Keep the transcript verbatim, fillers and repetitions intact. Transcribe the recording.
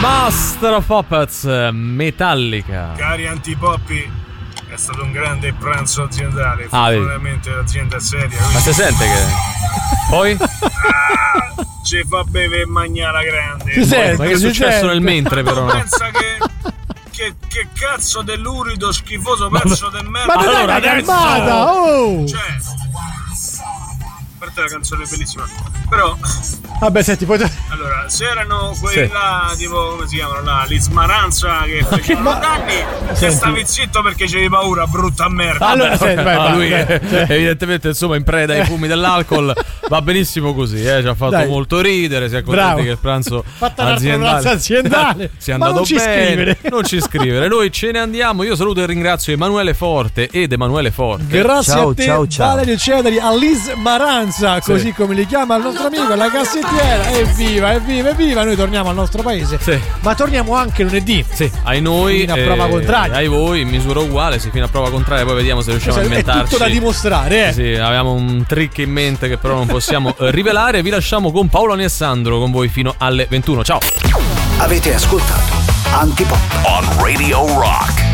Master of Puppets, Metallica. Cari antipoppi, è stato un grande pranzo aziendale. Ah, fortunatamente l'azienda è seria. Ma si sente che poi? Ah, ci fa bere e mangiare la grande. Si sente, ma che è successo nel mentre però? Pensa che Che, che cazzo dell'urido schifoso pezzo di merda. Ma non allora, è una calmata, oh! Cioè, a parte la canzone è bellissima, però vabbè, senti, poi allora, se erano quelli Sì. là, tipo, come si chiamano là, li smaranza che facevano danni, se stavi zitto perché c'avevi paura, brutta merda. allora, senti, vai, Ah, vai, lui vai, è, cioè. evidentemente insomma in preda ai fumi dell'alcol, va benissimo così, eh, ci ha fatto Dai. molto ridere, si è Bravo. contenti che il pranzo Fatta un'altra aziendale, pranzo aziendale. sia Ma andato non ci bene. scrivere. Non ci scrivere, noi ce ne andiamo. Io saluto e ringrazio Emanuele Forte ed Emanuele Forte. Grazie Ciao, a te, ciao, ciao. Valerio Cedari, a Liz Maranza, così come li chiama il nostro amico, la cassettiera. Evviva, evviva, evviva! Noi torniamo al nostro paese, Sì. ma torniamo anche lunedì. Sì, ai noi, Fino a prova contraria. ai voi in misura uguale, sì, fino a prova contraria, poi vediamo se riusciamo a È inventarci. tutto da dimostrare, eh. Sì, avevamo un trick in mente che però non possiamo eh, rivelare. Vi lasciamo con Paolo e Sandro con voi fino alle ventuno. Ciao. Avete ascoltato Antipop on Radio Rock.